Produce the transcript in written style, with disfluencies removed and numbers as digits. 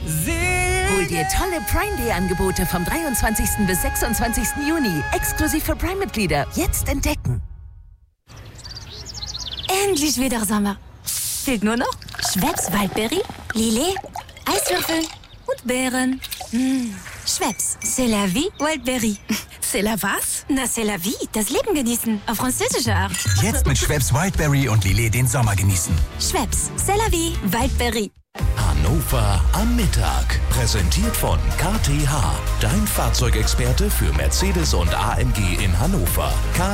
Hol dir tolle Prime Day Angebote vom 23. bis 26. Juni. Exklusiv für Prime-Mitglieder. Jetzt entdecken. Endlich wieder Sommer. Fehlt nur noch Schweppes Waldbeere, Lillet, Eiswürfel und Beeren. Schweppes, c'est la vie, Wildberry. C'est la was? Na, c'est la vie, das Leben genießen. Auf französische Art. Jetzt mit Schweppes Wildberry und Lillet den Sommer genießen. Schweppes, c'est la vie, Wildberry. Hannover am Mittag. Präsentiert von KTH. Dein Fahrzeugexperte für Mercedes und AMG in Hannover.